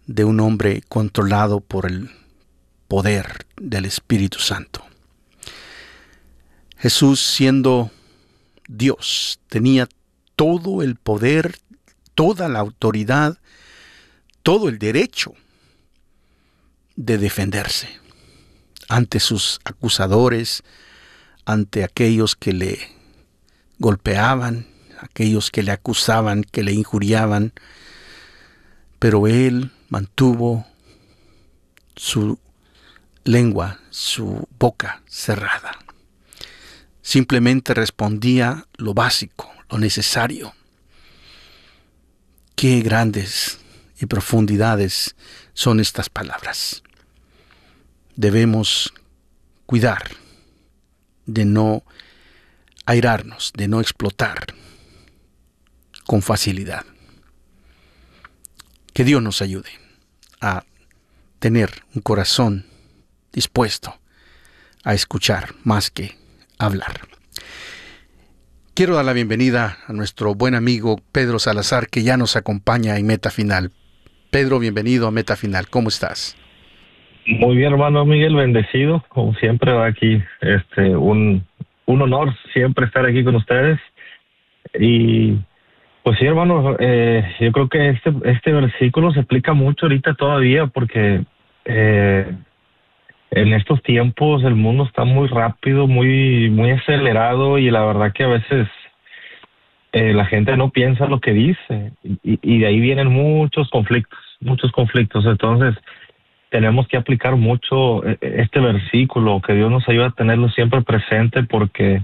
de un hombre controlado por el poder del Espíritu Santo. Jesús, siendo Dios, tenía todo el poder, toda la autoridad, todo el derecho de defenderse ante sus acusadores, ante aquellos que le golpeaban, aquellos que le acusaban, que le injuriaban, pero él mantuvo su lengua, su boca cerrada. Simplemente respondía lo básico, lo necesario. Qué grandes y profundidades son estas palabras. Debemos cuidar de no airarnos, de no explotar con facilidad. Que Dios nos ayude a tener un corazón dispuesto a escuchar más que hablar. Quiero dar la bienvenida a nuestro buen amigo Pedro Salazar, que ya nos acompaña en Meta Final. Pedro, bienvenido a Meta Final. ¿Cómo estás? Muy bien, hermano Miguel, bendecido, como siempre, aquí, un honor siempre estar aquí con ustedes. Y pues sí, hermano, yo creo que este versículo se explica mucho ahorita todavía, porque en estos tiempos el mundo está muy rápido, muy acelerado, y la verdad que a veces la gente no piensa lo que dice, y de ahí vienen muchos conflictos. Entonces tenemos que aplicar mucho este versículo, que Dios nos ayude a tenerlo siempre presente, porque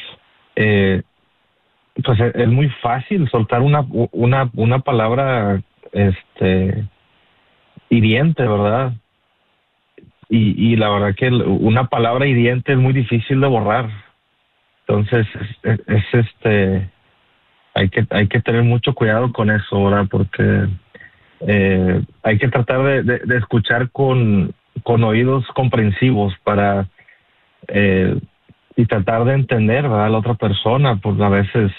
pues es muy fácil soltar una palabra hiriente, ¿verdad? Y la verdad que una palabra hiriente es muy difícil de borrar. Entonces hay que tener mucho cuidado con eso, ¿verdad? Porque hay que tratar de escuchar con oídos comprensivos para y tratar de entender, ¿verdad?, a la otra persona, porque a veces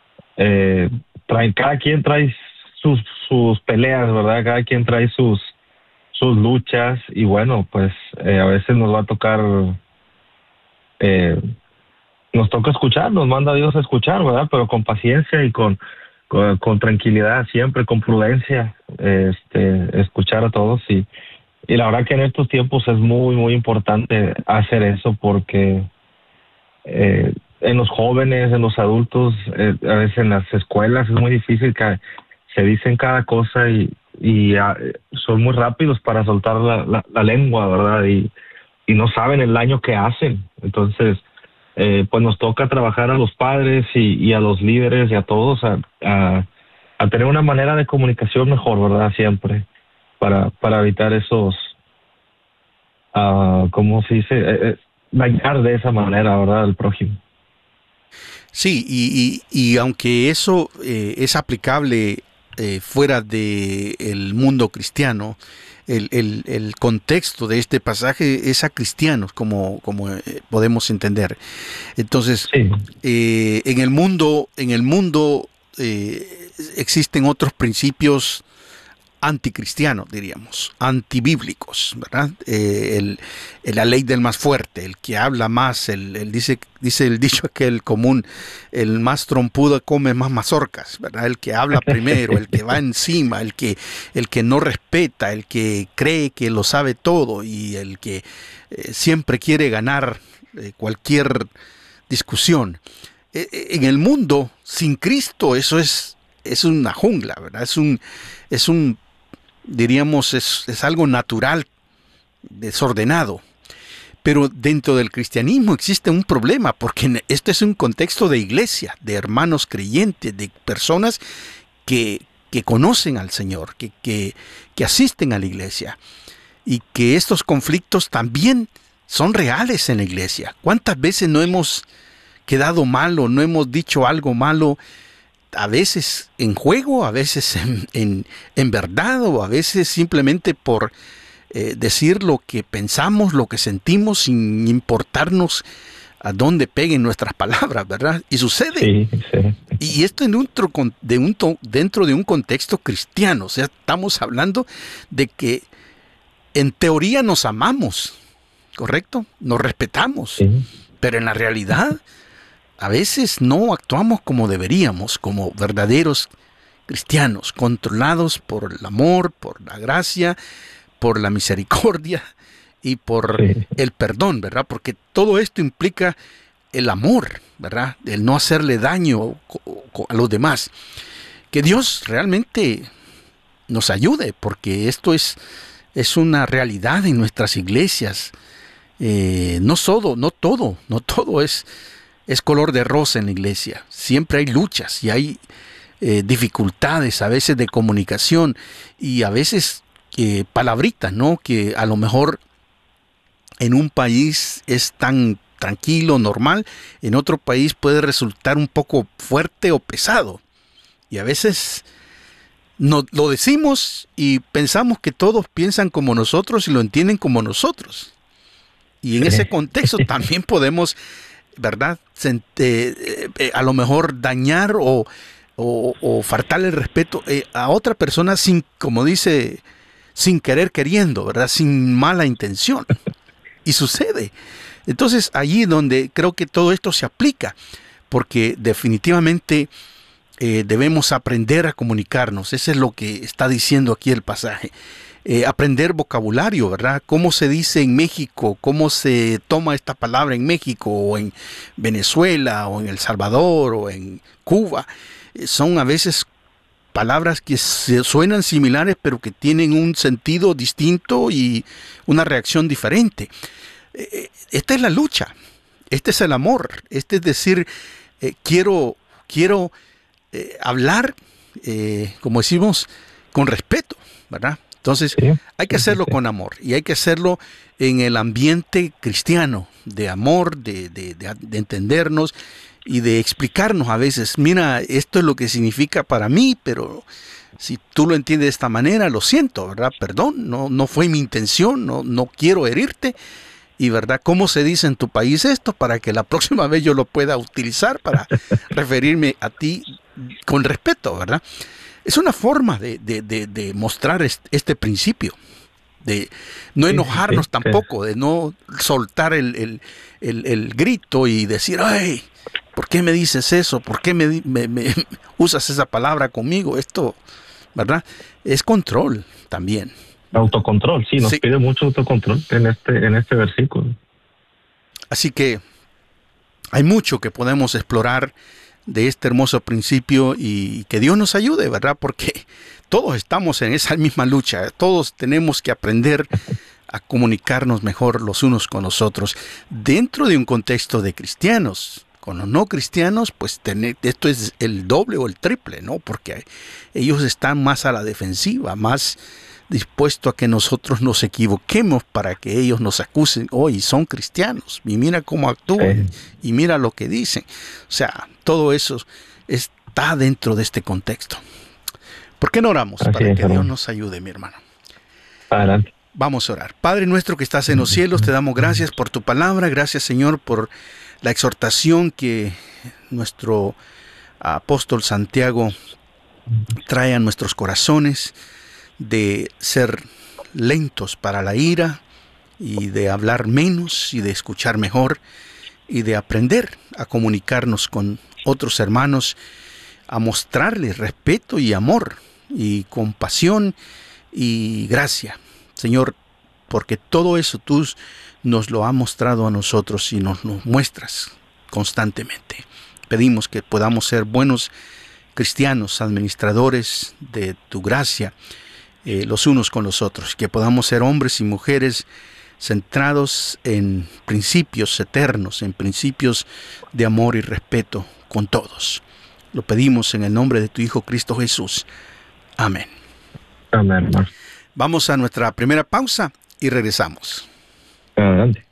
cada quien trae sus peleas, ¿verdad? Cada quien trae sus luchas, y bueno, pues a veces nos va a tocar, nos toca escuchar, nos manda Dios a escuchar, ¿verdad? Pero con paciencia y con tranquilidad, siempre con prudencia, escuchar a todos, y la verdad que en estos tiempos es muy importante hacer eso, porque en los jóvenes, en los adultos, a veces en las escuelas es muy difícil, que se dicen cada cosa, y son muy rápidos para soltar la lengua, ¿verdad? Y no saben el daño que hacen. Entonces pues nos toca trabajar a los padres y a los líderes y a todos a tener una manera de comunicación mejor, ¿verdad? Siempre para evitar esos ¿cómo se dice? Dañar de esa manera, ¿verdad?, al prójimo. Sí, y aunque eso es aplicable fuera del mundo cristiano, el contexto de este pasaje es a cristianos, como podemos entender. Entonces, Sí. en el mundo existen otros principios anticristianos, diríamos, antibíblicos, ¿verdad? La ley del más fuerte, el que habla más, dice el dicho aquel común, el más trompudo come más mazorcas, ¿verdad? El que habla primero, el que va encima, el que no respeta, el que cree que lo sabe todo, y el que siempre quiere ganar cualquier discusión. En el mundo sin Cristo eso es una jungla, ¿verdad? Es un diríamos, es algo natural, desordenado. Pero dentro del cristianismo existe un problema, porque este es un contexto de iglesia, de hermanos creyentes, de personas que conocen al Señor, que asisten a la iglesia, y que estos conflictos también son reales en la iglesia. ¿Cuántas veces no hemos quedado mal o no hemos dicho algo malo, a veces en juego, a veces en verdad, o a veces simplemente por decir lo que pensamos, lo que sentimos, sin importarnos a dónde peguen nuestras palabras, ¿verdad? Y sucede. Sí, sí. Y esto dentro de un contexto cristiano. O sea, estamos hablando de que en teoría nos amamos, ¿correcto? Nos respetamos. Sí. Pero en la realidad, a veces no actuamos como deberíamos, como verdaderos cristianos, controlados por el amor, por la gracia, por la misericordia y por el perdón, ¿verdad? Porque todo esto implica el amor, ¿verdad? El no hacerle daño a los demás. Que Dios realmente nos ayude, porque esto es una realidad en nuestras iglesias. No todo es color de rosa en la iglesia. Siempre hay luchas y hay dificultades a veces de comunicación y a veces palabritas, ¿no? Que a lo mejor en un país es tan tranquilo, normal, en otro país puede resultar un poco fuerte o pesado. Y a veces no, lo decimos y pensamos que todos piensan como nosotros y lo entienden como nosotros. Y en ese contexto también podemos, ¿verdad? A lo mejor dañar o faltarle el respeto a otra persona sin, como dice, sin querer queriendo, ¿verdad? Sin mala intención. Y sucede. Entonces, allí donde creo que todo esto se aplica, porque definitivamente debemos aprender a comunicarnos. Eso es lo que está diciendo aquí el pasaje. Aprender vocabulario, ¿verdad? Cómo se dice en México, cómo se toma esta palabra en México, o en Venezuela, o en El Salvador, o en Cuba. Son a veces palabras que suenan similares, pero que tienen un sentido distinto y una reacción diferente. Esta es la lucha, este es el amor, este es decir, quiero hablar, como decimos, con respeto, ¿verdad? Entonces, hay que hacerlo con amor y hay que hacerlo en el ambiente cristiano, de amor, de entendernos y de explicarnos a veces, mira, esto es lo que significa para mí, pero si tú lo entiendes de esta manera, lo siento, ¿verdad? Perdón, no fue mi intención, no quiero herirte. Y verdad, ¿cómo se dice en tu país esto? Para que la próxima vez yo lo pueda utilizar para referirme a ti con respeto, ¿verdad? Es una forma de mostrar este principio, de no enojarnos tampoco, de no soltar el grito y decir, ay, ¿por qué me dices eso? ¿Por qué me usas esa palabra conmigo? Esto, ¿verdad? Es control también. Autocontrol, sí, nos pide mucho autocontrol en este versículo. Así que hay mucho que podemos explorar de este hermoso principio y que Dios nos ayude, ¿verdad? Porque todos estamos en esa misma lucha, todos tenemos que aprender a comunicarnos mejor los unos con los otros dentro de un contexto de cristianos. Con los no cristianos, pues esto es el doble o el triple, ¿no? Porque ellos están más a la defensiva, más dispuestos a que nosotros nos equivoquemos para que ellos nos acusen, hoy son cristianos, y mira cómo actúan, y mira lo que dicen. O sea, todo eso está dentro de este contexto. ¿Por qué no oramos? Para que Dios nos ayude, mi hermano. Adelante. Vamos a orar. Padre nuestro que estás en los cielos, te damos gracias por tu palabra, gracias Señor por la exhortación que nuestro apóstol Santiago trae a nuestros corazones, de ser lentos para la ira y de hablar menos y de escuchar mejor y de aprender a comunicarnos con otros hermanos, a mostrarles respeto y amor y compasión y gracia. Señor, porque todo eso tú nos lo has mostrado a nosotros y nos lo muestras constantemente. Pedimos que podamos ser buenos cristianos, administradores de tu gracia, los unos con los otros, que podamos ser hombres y mujeres centrados en principios eternos, en principios de amor y respeto con todos. Lo pedimos en el nombre de tu Hijo Cristo Jesús. Amén. Amén. Vamos a nuestra primera pausa y regresamos. Adelante.